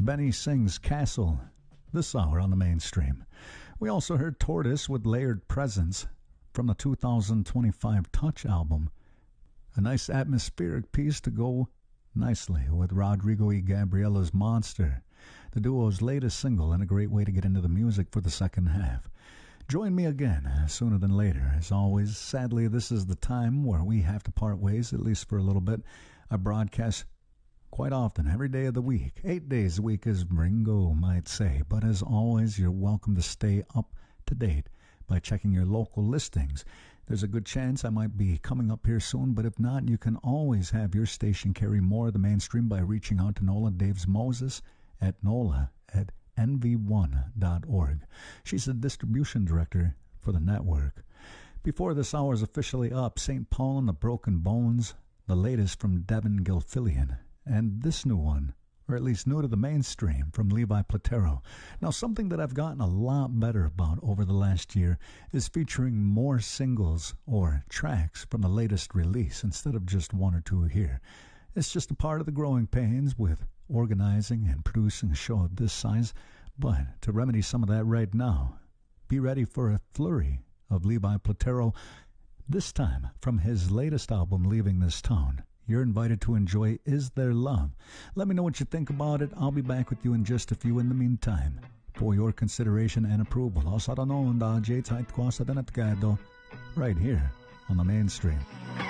Benny sings Castle this hour on the mainstream. We also heard Tortoise with Layered Presence from the 2025 Touch album. A nice atmospheric piece to go nicely with Rodrigo y Gabriella's Monster, the duo's latest single, and a great way to get into the music for the second half. Join me again sooner than later. As always, sadly, this is the time where we have to part ways, at least for a little bit. I broadcast quite often, every day of the week. 8 days a week, as Ringo might say. But as always, you're welcome to stay up to date by checking your local listings. There's a good chance I might be coming up here soon, but if not, you can always have your station carry more of the mainstream by reaching out to Nola Daves Moses at nola@nv1.org. She's the distribution director for the network. Before this hour is officially up, St. Paul and the Broken Bones, the latest from Devin Gilfillian, and this new one, or at least new to the mainstream, from Levi Platero. Now, something that I've gotten a lot better about over the last year is featuring more singles or tracks from the latest release instead of just one or two here. It's just a part of the growing pains with organizing and producing a show of this size, but to remedy some of that right now, be ready for a flurry of Levi Platero, this time from his latest album, Leaving This Town. You're invited to enjoy Is There Love? Let me know what you think about it. I'll be back with you in just a few. In the meantime, for your consideration and approval, right here on the mainstream.